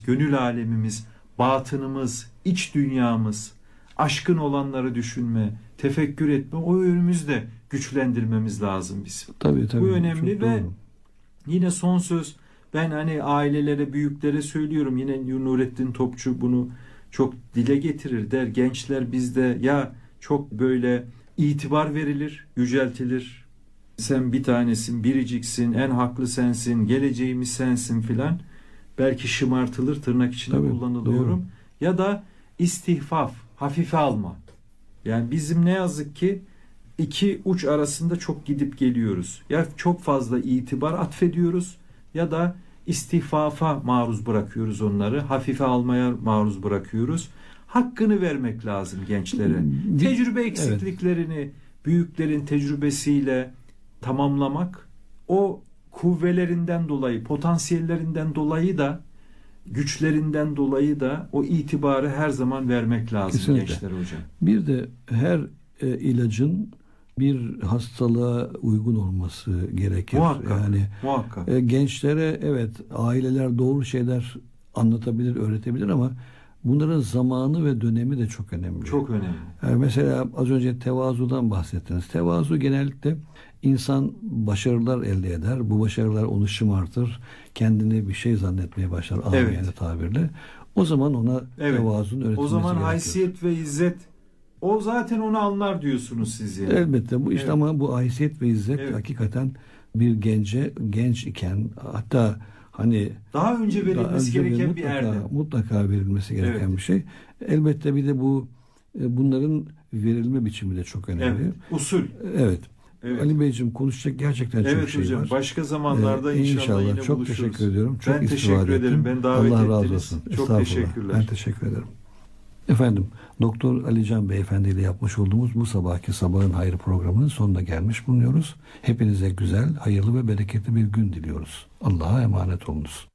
gönül alemimiz, batınımız, iç dünyamız, aşkın olanları düşünme, tefekkür etme, o yönümüzü de güçlendirmemiz lazım bizim. Tabii. Bu önemli Çok ve doğru. yine son söz, ben hani ailelere, büyüklere söylüyorum. Yine Nurettin Topçu bunu çok dile getirir, der gençler bizde ya çok böyle itibar verilir, yüceltilir. Sen bir tanesin, biriciksin, en haklı sensin, geleceğimiz sensin filan. Belki şımartılır, tırnak içinde Tabii, kullanılıyorum. doğru. Ya da istihfaf, hafife alma. Yani bizim ne yazık ki iki uç arasında çok gidip geliyoruz. Ya çok fazla itibar atfediyoruz ya da istihfafa maruz bırakıyoruz onları. Hafife almaya maruz bırakıyoruz. Hakkını vermek lazım gençlere. Tecrübe eksikliklerini büyüklerin tecrübesiyle tamamlamak, o kuvvelerinden dolayı, potansiyellerinden dolayı da, güçlerinden dolayı da o itibarı her zaman vermek lazım. Kesinlikle. Gençlere hocam. Bir de her ilacın bir hastalığa uygun olması gerekir. Muhakkak. Yani muhakkak. Gençlere evet aileler doğru şeyler anlatabilir, öğretebilir ama bunların zamanı ve dönemi de çok önemli. Çok önemli. Yani mesela az önce tevazudan bahsettiniz. Tevazu genellikle insan başarılar elde eder. Bu başarılar onu şımartır. Kendini bir şey zannetmeye başlar. Amiyane tabirle. O zaman ona tevazunun öğretilmesi gerekiyor. O zaman haysiyet ve izzet, o zaten onu anlar diyorsunuz siz yani. Elbette bu işte ama bu haysiyet ve izzet hakikaten bir genç iken, hatta hani daha önce verilmesi gereken bir erdem. Mutlaka verilmesi gereken bir şey. Elbette bir de bunların verilme biçimi de çok önemli. Evet. Usul. Evet. Ali Beyciğim, konuşacak gerçekten çok şey hocam, var. Başka zamanlarda inşallah yine çok buluşuruz. teşekkür ediyorum. Çok ben teşekkür ederim. Ben davet Allah ettiniz. razı olsun. Çok teşekkürler. Ben teşekkür ederim. Efendim, Doktor Ali Can Beyefendi ile yapmış olduğumuz bu sabahki Sabahın Hayrı programının sonuna gelmiş bulunuyoruz. Hepinize güzel, hayırlı ve bereketli bir gün diliyoruz. Allah'a emanet olunuz.